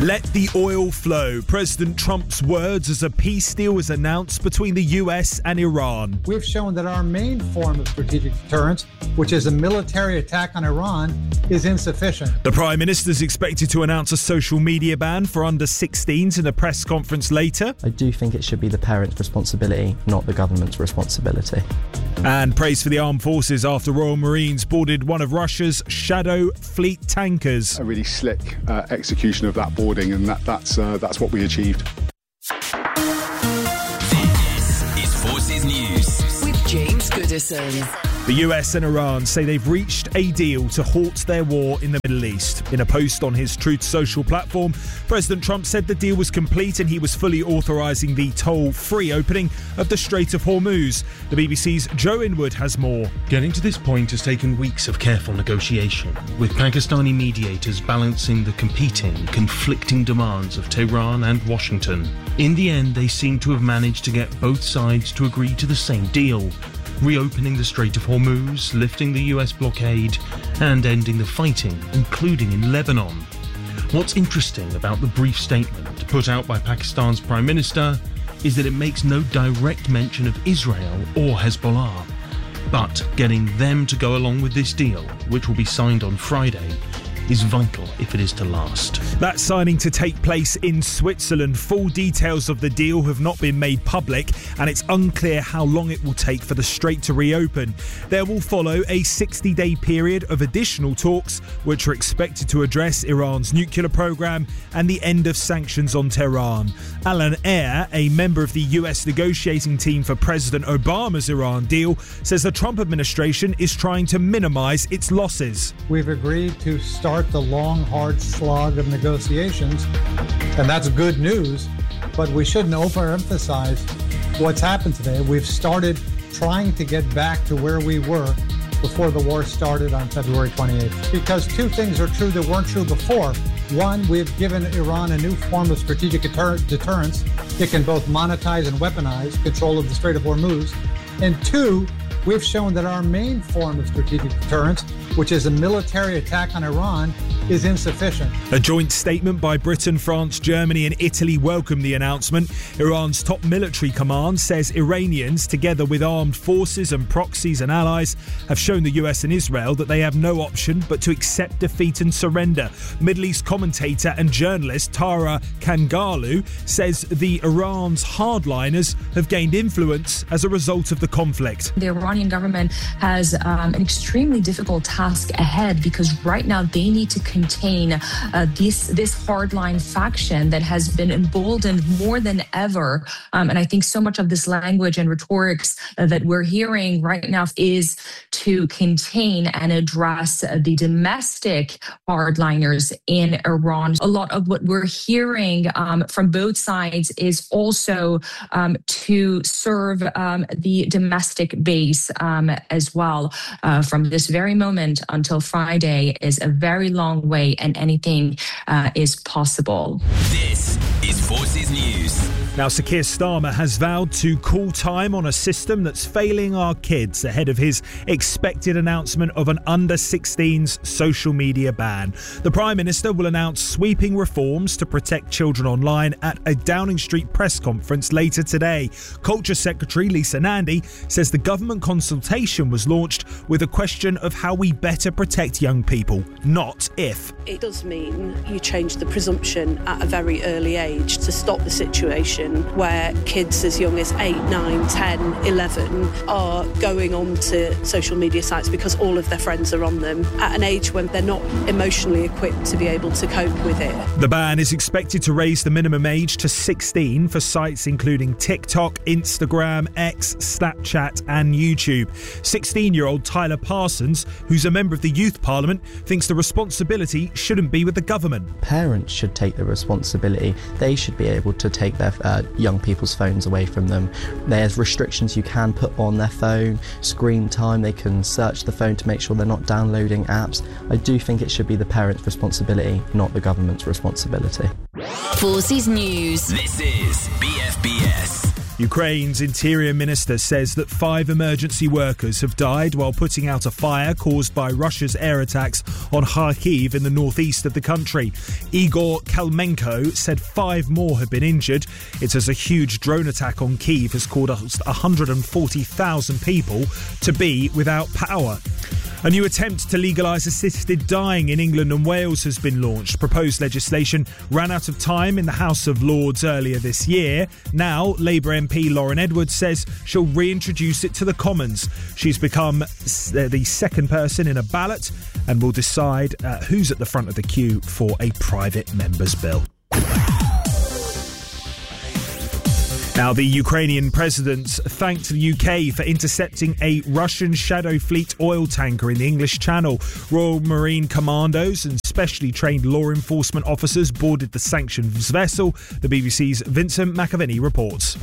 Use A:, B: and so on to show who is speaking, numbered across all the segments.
A: Let the oil flow. President Trump's words as a peace deal is announced between the US and Iran.
B: We've shown that our main form of strategic deterrence, which is a military attack on Iran, is insufficient.
A: The Prime Minister is expected to announce a social media ban for under-16s in a press conference later.
C: I do think it should be the parents' responsibility, not the government's responsibility.
A: And praise for the armed forces after Royal Marines boarded one of Russia's Shadow Fleet tankers.
D: A really slick execution of that boarding, and that's what we achieved.
E: This is Forces News with James Goodison.
A: The US and Iran say they've reached a deal to halt their war in the Middle East. In a post on his Truth Social platform, President Trump said the deal was complete and he was fully authorising the toll-free opening of the Strait of Hormuz. The BBC's Joe Inwood has more.
F: Getting to this point has taken weeks of careful negotiation, with Pakistani mediators balancing the conflicting demands of Tehran and Washington. In the end, they seem to have managed to get both sides to agree to the same deal: reopening the Strait of Hormuz, lifting the US blockade, and ending the fighting, including in Lebanon. What's interesting about the brief statement put out by Pakistan's Prime Minister is that it makes no direct mention of Israel or Hezbollah. But getting them to go along with this deal, which will be signed on Friday, is vital if it is to last.
A: That signing to take place in Switzerland. Full details of the deal have not been made public, and it's unclear how long it will take for the strait to reopen. There will follow a 60-day period of additional talks, which are expected to address Iran's nuclear program and the end of sanctions on Tehran. Alan Eyre, a member of the US negotiating team for President Obama's Iran deal, says the Trump administration is trying to minimize its losses.
B: We've agreed to start the long, hard slog of negotiations, and that's good news, but we shouldn't overemphasize what's happened today. We've started trying to get back to where we were before the war started on February 28th, because two things are true that weren't true before. One, we've given Iran a new form of strategic deterrence. It can both monetize and weaponize control of the Strait of Hormuz. And two, we've shown that our main form of strategic deterrence, which is a military attack on Iran, is insufficient.
A: A joint statement by Britain, France, Germany and Italy welcomed the announcement. Iran's top military command says Iranians, together with armed forces and proxies and allies, have shown the US and Israel that they have no option but to accept defeat and surrender. Middle East commentator and journalist Tara Kangarloo says the Iran's hardliners have gained influence as a result of the conflict.
G: The Iranian government has an extremely difficult task ahead, because right now they need to contain this hardline faction that has been emboldened more than ever. And I think so much of this language and rhetorics that we're hearing right now is to contain and address the domestic hardliners in Iran. A lot of what we're hearing from both sides is also to serve the domestic base as well. From this very moment until Friday is a very long way, and anything is possible.
E: This is Forces News.
A: Now, Sir Keir Starmer has vowed to call time on a system that's failing our kids ahead of his expected announcement of an under-16s social media ban. The Prime Minister will announce sweeping reforms to protect children online at a Downing Street press conference later today. Culture Secretary Lisa Nandy says the government consultation was launched with a question of how we better protect young people, not if.
H: It does mean you change the presumption at a very early age to stop the situation where kids as young as 8, 9, 10, 11 are going on to social media sites because all of their friends are on them at an age when they're not emotionally equipped to be able to cope with it.
A: The ban is expected to raise the minimum age to 16 for sites including TikTok, Instagram, X, Snapchat and YouTube. 16-year-old Tyler Parsons, who's a member of the Youth Parliament, thinks the responsibility shouldn't be with the government.
C: Parents should take the responsibility. They should be able to take their young people's phones away from them. There's restrictions you can put on their phone, screen time, they can search the phone to make sure they're not downloading apps. I do think it should be the parents' responsibility, not the government's responsibility.
E: Forces News. This is BFBS.
A: Ukraine's interior minister says that 5 emergency workers have died while putting out a fire caused by Russia's air attacks on Kharkiv in the northeast of the country. Igor Kalmenko said 5 more have been injured. It says a huge drone attack on Kyiv has caused 140,000 people to be without power. A new attempt to legalise assisted dying in England and Wales has been launched. Proposed legislation ran out of time in the House of Lords earlier this year. Now, Labour MP Lauren Edwards says she'll reintroduce it to the Commons. She's become the second person in a ballot and will decide who's at the front of the queue for a private member's bill. Now, the Ukrainian president thanked the UK for intercepting a Russian Shadow Fleet oil tanker in the English Channel. Royal Marine Commandos and specially trained law enforcement officers boarded the sanctioned vessel. The BBC's Vincent McAvenny reports.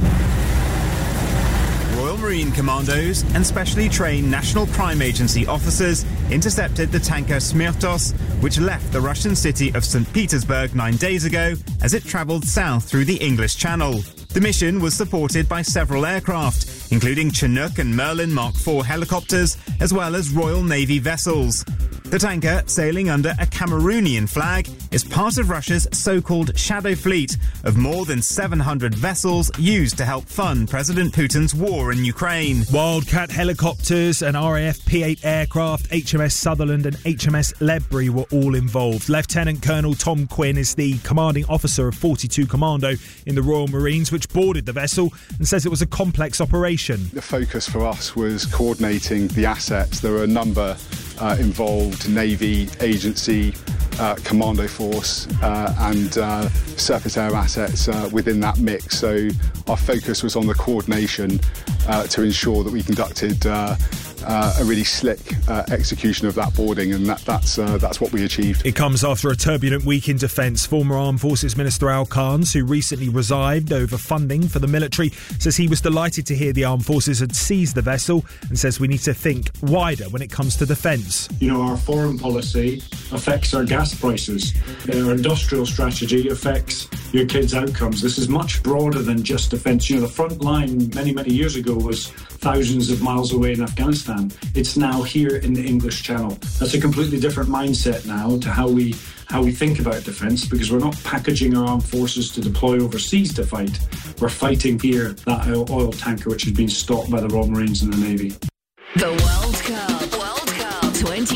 I: Royal Marine Commandos and specially trained National Crime Agency officers intercepted the tanker Smirtos, which left the Russian city of St. Petersburg 9 days ago as it travelled south through the English Channel. The mission was supported by several aircraft, including Chinook and Merlin Mark IV helicopters, as well as Royal Navy vessels. The tanker, sailing under a Cameroonian flag, is part of Russia's so-called Shadow Fleet of more than 700 vessels used to help fund President Putin's war in Ukraine.
A: Wildcat helicopters and RAF P-8 aircraft, HMS Sutherland and HMS Ledbury were all involved. Lieutenant Colonel Tom Quinn is the commanding officer of 42 Commando in the Royal Marines, which boarded the vessel and says it was a complex operation.
D: The focus for us was coordinating the assets. There were a number involved: Navy, agency, commando force and surface air assets within that mix. So our focus was on the coordination to ensure that we conducted a really slick execution of that boarding, and that's what we achieved.
A: It comes after a turbulent week in defence. Former Armed Forces Minister Al Kans, who recently resigned over funding for the military, says he was delighted to hear the Armed Forces had seized the vessel and says we need to think wider when it comes to defence.
J: You know, our foreign policy affects our gas prices. Our industrial strategy affects your kids' outcomes. This is much broader than just defence. You know, the front line many years ago was thousands of miles away in Afghanistan. It's now here in the English Channel. That's a completely different mindset now to how we think about defence, because we're not packaging our armed forces to deploy overseas to fight. We're fighting here, that oil tanker which has been stopped by the Royal Marines and the Navy.
E: The World Cup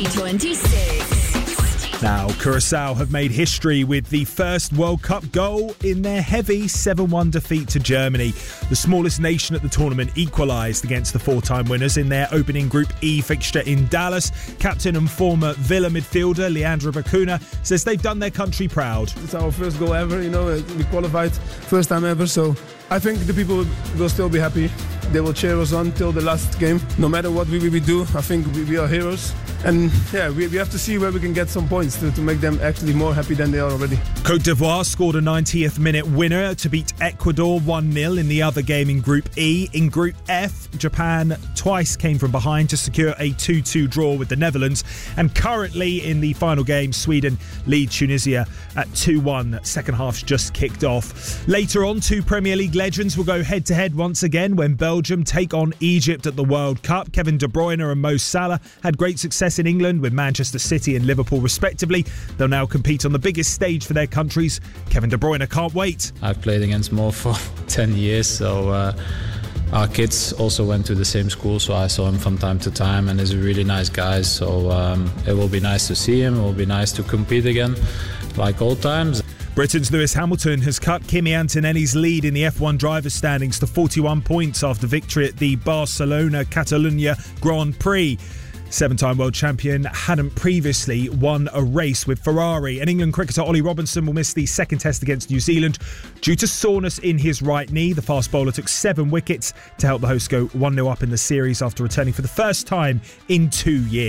E: 2026.
A: Now, Curaçao have made history with the first World Cup goal in their heavy 7-1 defeat to Germany. The smallest nation at the tournament equalised against the 4-time winners in their opening Group E fixture in Dallas. Captain and former Villa midfielder Leandro Bacuna says they've done their country proud.
K: It's our first goal ever, you know, we qualified first time ever, so I think the people will still be happy. They will cheer us on till the last game. No matter what we do, I think we are heroes. And yeah, we have to see where we can get some points to make them actually more happy than they are already.
A: Côte d'Ivoire scored a 90th minute winner to beat Ecuador 1-0 in the other game in Group E. In Group F, Japan twice came from behind to secure a 2-2 draw with the Netherlands. And currently in the final game, Sweden lead Tunisia at 2-1. Second half's just kicked off. Later on, 2 Premier League legends will go head-to-head once again when Belgium take on Egypt at the World Cup. Kevin De Bruyne and Mo Salah had great success in England with Manchester City and Liverpool respectively. They'll now compete on the biggest stage for their countries. Kevin De Bruyne can't wait.
L: I've played against Mo for 10 years, so our kids also went to the same school, so I saw him from time to time, and he's a really nice guy, so it will be nice to see him. It will be nice to compete again like old times.
A: Britain's Lewis Hamilton has cut Kimi Antonelli's lead in the F1 drivers' standings to 41 points after victory at the Barcelona-Catalunya Grand Prix. 7-time world champion hadn't previously won a race with Ferrari. And England cricketer Ollie Robinson will miss the second test against New Zealand due to soreness in his right knee. The fast bowler took 7 wickets to help the hosts go 1-0 up in the series after returning for the first time in 2 years.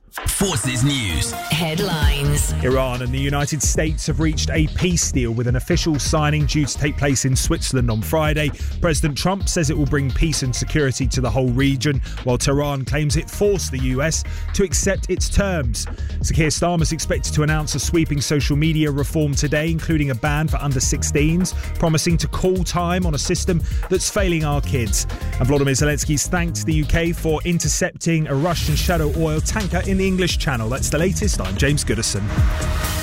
E: Forces News. Headlines.
A: Iran and the United States have reached a peace deal with an official signing due to take place in Switzerland on Friday. President Trump says it will bring peace and security to the whole region, while Tehran claims it forced the US to accept its terms. Sir Keir Starmer is expected to announce a sweeping social media reform today, including a ban for under-16s, promising to call time on a system that's failing our kids. And Volodymyr Zelensky's thanked the UK for intercepting a Russian shadow oil tanker in the English Channel. That's the latest. I'm James Goodison.